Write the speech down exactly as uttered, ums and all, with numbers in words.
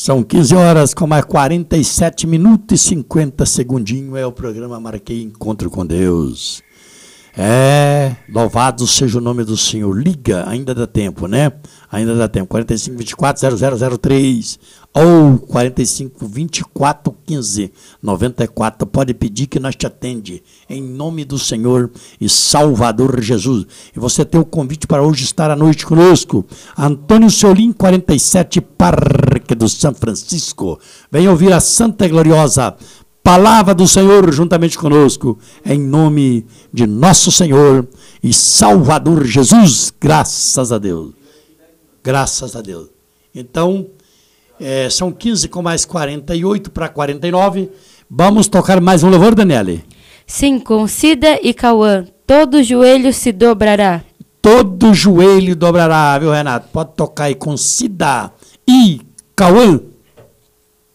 São quinze horas com mais quarenta e sete minutos e cinquenta segundinhos. É o programa Marquei Encontro com Deus. É, louvado seja o nome do Senhor. Liga, ainda dá tempo, né? Ainda dá tempo. quarenta e cinco, vinte e quatro, zero zero zero três ou quarenta e cinco, vinte e quatro, quinze, noventa e quatro. Pode pedir que nós te atende. Em nome do Senhor e Salvador Jesus. E você tem o convite para hoje estar à noite conosco. Antônio Solim, quarenta e sete, Parque do São Francisco. Venha ouvir a Santa e Gloriosa Palavra do Senhor juntamente conosco, em nome de nosso Senhor e Salvador Jesus, graças a Deus. Graças a Deus. Então, é, são quinze com mais quarenta e oito para quarenta e nove. Vamos tocar mais um louvor, Daniele? Sim, com Cida e Cauã, todo joelho se dobrará. Todo joelho dobrará, viu, Renato? Pode tocar aí com Cida e Cauã.